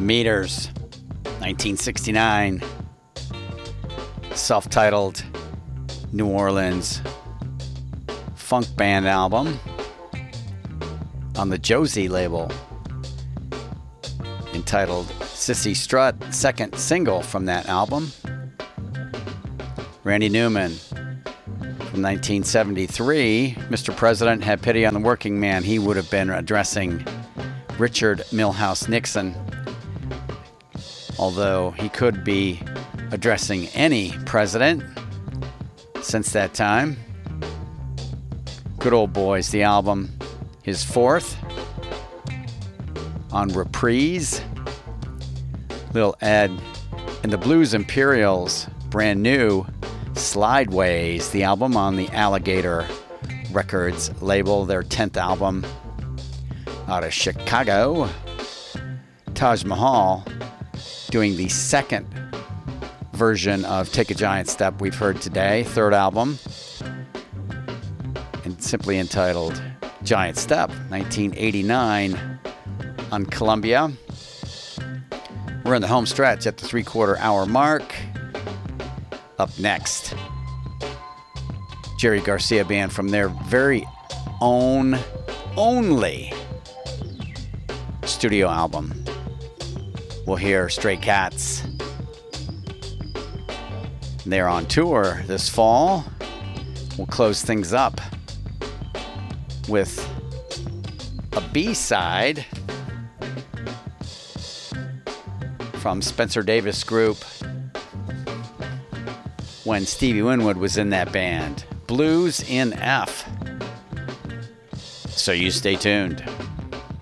Meters, 1969. Self-titled New Orleans funk band album on the Josie label, entitled Sissy Strut, second single from that album. Randy Newman from 1973, Mr. President Had Pity on the Working Man. He would have been addressing Richard Milhous Nixon, although he could be addressing any president since that time. Good Old Boys, the album, his fourth on Reprise. Lil Ed and the Blues Imperials, brand new, Slideways, the album on the Alligator Records label, their 10th album out of Chicago. Taj Mahal doing the second version of Take a Giant Step we've heard today, third album, and simply entitled Giant Step, 1989 on Columbia. We're in the home stretch at the 3/4 hour mark. Up next, Jerry Garcia Band from their very own, only studio album. We'll hear Stray Cats. They're on tour this fall. We'll close things up with a B-side from Spencer Davis Group when Stevie Winwood was in that band. Blues in F. So you stay tuned.